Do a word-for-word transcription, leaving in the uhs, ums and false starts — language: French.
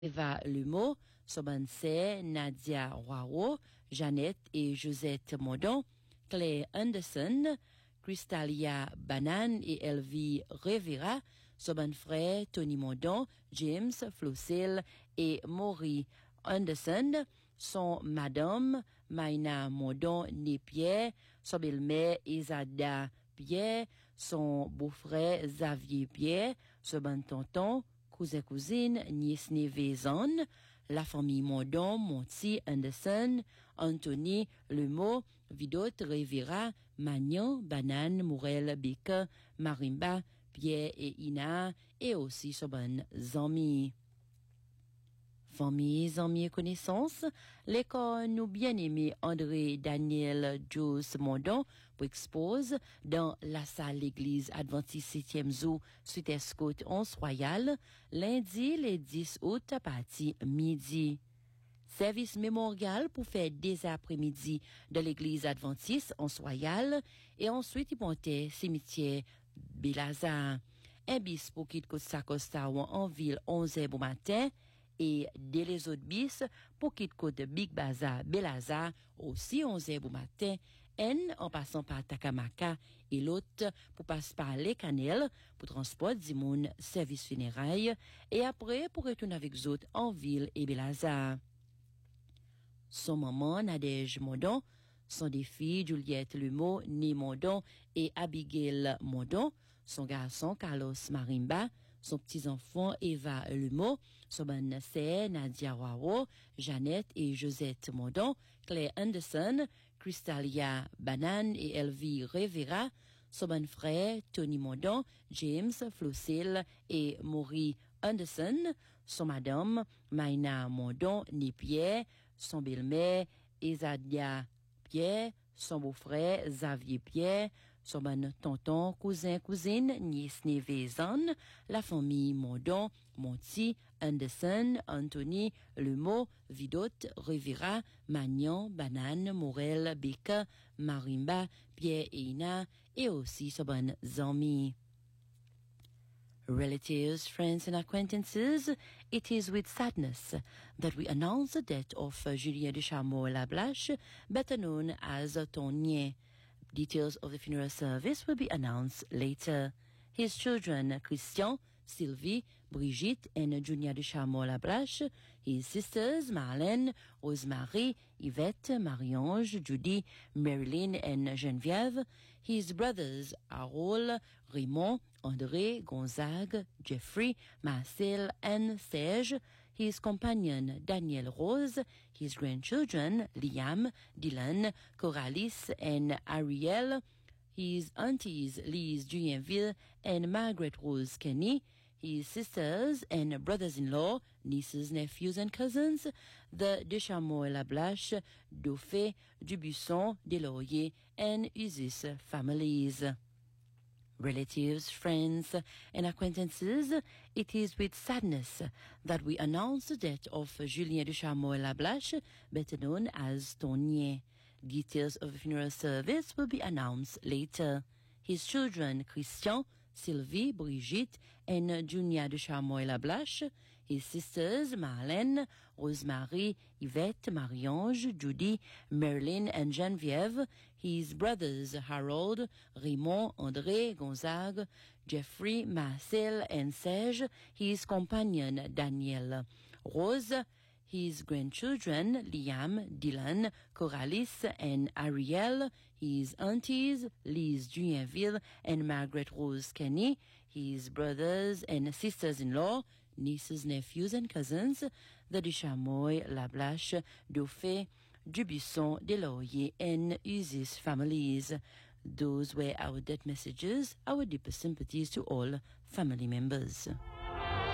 Eva Lumeau, Sobanse, Nadia Roiro, Jeannette et Josette Modon, Claire Anderson, Crystalia Banane et Elvie Rivera, Soban frère Tony Modon, James Flossil et Maury Anderson, son madame Maina Modon Nepierre, son belle-mère Isada Pierre, son beau-frère Xavier Pierre, son tonton, cousin cousine, nièce neveu zone, la famille Modon, Monty Anderson, Anthony Lemeau, Vidot Rivera, Magnan, Banane, Morel, Beka, Marimba, Pierre et Ina, et aussi Soban Zami. Famille, amis et connaissances, l'école nous bien-aimé André Daniel Jose Mondon pour expose dans la salle l'église Adventiste septième Zoo, suite Escoute onze Royal, lundi le dix août à partir midi. Service mémorial pour faire des après-midi de l'église Adventiste onze Royal et ensuite il montait cimetière Belazar. Un bis pour quitter Costa Costa en ville onze heures au matin et dès les autres bis pour quitter côte Big Bazaar Belazar aussi onze heures au matin, N en passant par Takamaka et l'autre pour passer par les Canels pour transport d'Imoun service funérailles et après pour retourner avec les autres en ville et Belazar. Son maman Nadège Mondon, son des filles Juliette Lumeau, née Mondon et Abigail Mondon, son garçon Carlos Marimba, son petit-enfant Eva Lumeau, son bonne-sœur Nadia Roiro, Jeannette et Josette Mondon, Claire Anderson, Crystalia Banane et Elvie Rivera, son bon frère Tony Mondon, James Flossil et Maury Anderson, son madame Maina Mondon Nepierre, son belle-mère Isadia Pierre, son beau-frère Xavier Pierre, son bon tonton, cousin, cousine, nièce, neveu, zone, la famille Mondon, Monty, Anderson, Anthony, Lemeau, Vidot, Rivera, Magnan, Banane, Morel, Beka, Marimba, Pierre et Ina, et aussi son bon zami. Relatives, friends and acquaintances, it is with sadness that we announce the death of Julien Deschamaux-Lablache, better known as Tonnier. Details of the funeral service will be announced later. His children, Christian, Sylvie, Brigitte, and Junia Deschamaux-Lablache, his sisters, Marlène, Rosemary, Yvette, Marie-Ange, Judy, Marilyn, and Geneviève, his brothers, Harold, Raymond, André, Gonzague, Jeffrey, Marcel, and Serge, his companion, Daniel Rose, his grandchildren, Liam, Dylan, Coralis, and Ariel, his aunties, Lise Julienville and Margaret Rose Kenny, his sisters and brothers-in-law, nieces, nephews, and cousins, the Deschamaux-Lablache, Dauphin, Dubuisson, Deslauriers, and Uzis families. Relatives, friends, and acquaintances, it is with sadness that we announce the death of Julien Deschamaux-Lablache, better known as Tonnier. Details of the funeral service will be announced later. His children, Christian, Sylvie, Brigitte, and Junia Deschamaux-Lablache, his sisters, Marlène, Rosemary, Yvette, Marie-Ange, Judy, Marilyn, and Geneviève, his brothers, Harold, Raymond, André, Gonzague, Jeffrey, Marcel, and Serge, his companion, Daniel Rose, his grandchildren, Liam, Dylan, Coralis, and Ariel, his aunties, Lise Julienville and Margaret Rose Kenny, his brothers and sisters-in-law, nieces, nephews, and cousins, the Deschamaux-Lablache, Dauphin, Dubuisson, Deslauriers, and Uzis families. Those were our death messages, our deepest sympathies to all family members.